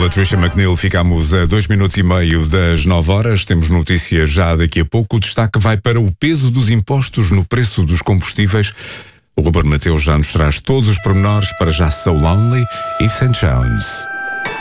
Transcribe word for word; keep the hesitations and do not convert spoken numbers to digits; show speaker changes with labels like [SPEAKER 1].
[SPEAKER 1] Patricia McNeil, ficamos a dois minutos e meio das nove horas. Temos notícias já daqui a pouco. O destaque vai para o peso dos impostos no preço dos combustíveis. O Ruben Mateus já nos traz todos os pormenores. Para já, So Lonely e Saint Jones.